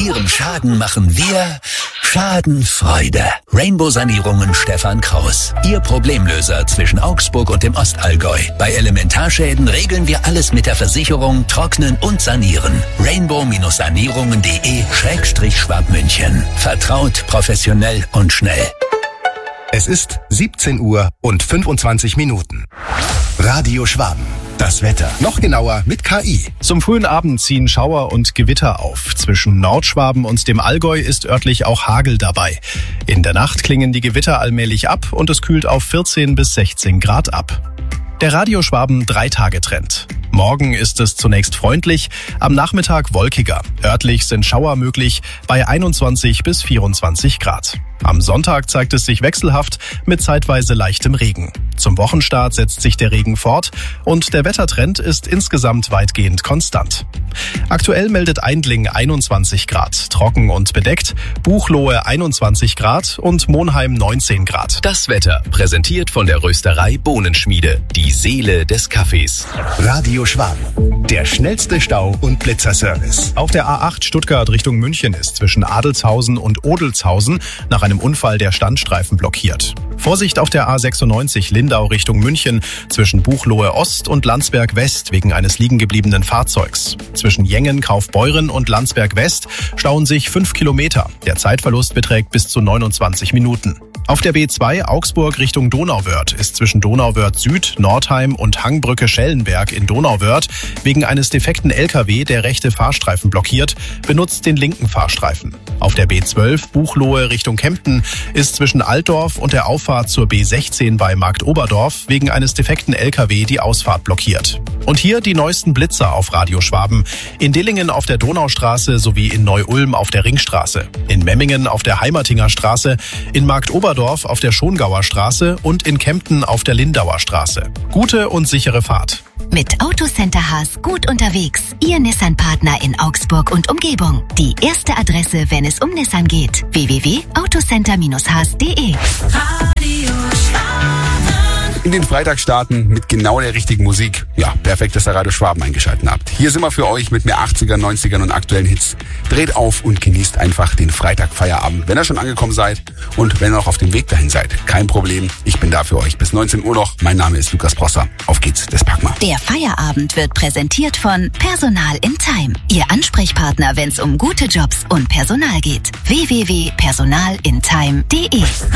Ihrem Schaden machen wir Schadenfreude. Rainbow Sanierungen Stefan Kraus. Ihr Problemlöser zwischen Augsburg und dem Ostallgäu. Bei Elementarschäden regeln wir alles mit der Versicherung, trocknen und sanieren. Rainbow-sanierungen.de/Schwabmünchen. Vertraut, professionell und schnell. Es ist 17 Uhr und 25 Minuten. Radio Schwaben. Das Wetter. Noch genauer mit KI. Zum frühen Abend ziehen Schauer und Gewitter auf. Zwischen Nordschwaben und dem Allgäu ist örtlich auch Hagel dabei. In der Nacht klingen die Gewitter allmählich ab und es kühlt auf 14 bis 16 Grad ab. Der Radio Schwaben 3-Tage-Trend. Morgen ist es zunächst freundlich, am Nachmittag wolkiger. Örtlich sind Schauer möglich bei 21 bis 24 Grad. Am Sonntag zeigt es sich wechselhaft mit zeitweise leichtem Regen. Zum Wochenstart setzt sich der Regen fort und der Wettertrend ist insgesamt weitgehend konstant. Aktuell meldet Eindling 21 Grad, trocken und bedeckt, Buchloe 21 Grad und Monheim 19 Grad. Das Wetter präsentiert von der Rösterei Bohnenschmiede, die Seele des Kaffees. Radio Schwaben. Der schnellste Stau- und Blitzerservice. Auf der A8 Stuttgart Richtung München ist zwischen Adelzhausen und Odelzhausen nach einem Unfall der Standstreifen blockiert. Vorsicht auf der A96 Lindau Richtung München zwischen Buchloe Ost und Landsberg West wegen eines liegengebliebenen Fahrzeugs. Zwischen Jengen, Kaufbeuren und Landsberg West stauen sich 5 Kilometer. Der Zeitverlust beträgt bis zu 29 Minuten. Auf der B2 Augsburg Richtung Donauwörth ist zwischen Donauwörth Süd, Nordheim und Hangbrücke-Schellenberg in Donauwörth wegen eines defekten LKW der rechte Fahrstreifen blockiert, benutzt den linken Fahrstreifen. Auf der B12 Buchloe Richtung Kempten ist zwischen Altdorf und der Auffahrt zur B16 bei Marktoberdorf wegen eines defekten LKW die Ausfahrt blockiert. Und hier die neuesten Blitzer auf Radio Schwaben. In Dillingen auf der Donaustraße sowie in Neu-Ulm auf der Ringstraße. In Memmingen auf der Heimertinger Straße. In Marktoberdorf auf der Schongauer Straße und in Kempten auf der Lindauer Straße. Gute und sichere Fahrt. Mit Autocenter Haas gut unterwegs. Ihr Nissan-Partner in Augsburg und Umgebung. Die erste Adresse, wenn es um Nissan geht. www.autocenter-haas.de. In den Freitag starten mit genau der richtigen Musik. Ja, perfekt, dass ihr Radio Schwaben eingeschaltet habt. Hier sind wir für euch mit mehr 80er, 90ern und aktuellen Hits. Dreht auf und genießt einfach den Freitag-Feierabend, wenn ihr schon angekommen seid und wenn ihr noch auf dem Weg dahin seid. Kein Problem, ich bin da für euch bis 19 Uhr noch. Mein Name ist Lukas Prosser. Auf geht's, das packen wir. Der Feierabend wird präsentiert von Personal in Time. Ihr Ansprechpartner, wenn es um gute Jobs und Personal geht. www.personalintime.de